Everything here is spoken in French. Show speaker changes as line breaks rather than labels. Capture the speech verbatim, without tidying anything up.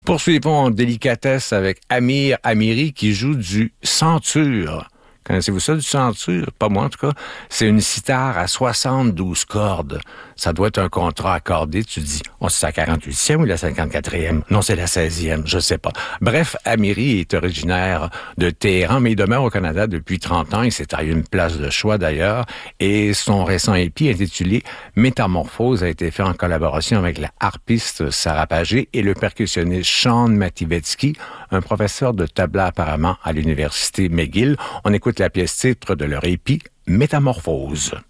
Poursuivons en délicatesse avec Amir Amiri qui joue du centure. Connaissez-vous ça, du centure? Pas moi, en tout cas. C'est une cithare à soixante-douze cordes. Ça doit être un contrat accordé. Tu dis, oh, c'est la quarante-huitième ou la cinquante-quatrième? Non, c'est la seizième, je sais pas. Bref, Amiri est originaire de Téhéran, mais il demeure au Canada depuis trente ans. Il s'est taillé une place de choix, d'ailleurs. Et son récent E P, intitulé Métamorphose, a été fait en collaboration avec la harpiste Sarah Pagé et le percussionniste Sean Mativetsky, un professeur de tabla apparemment à l'université McGill. On écoute la pièce titre de leur E P, Métamorphose.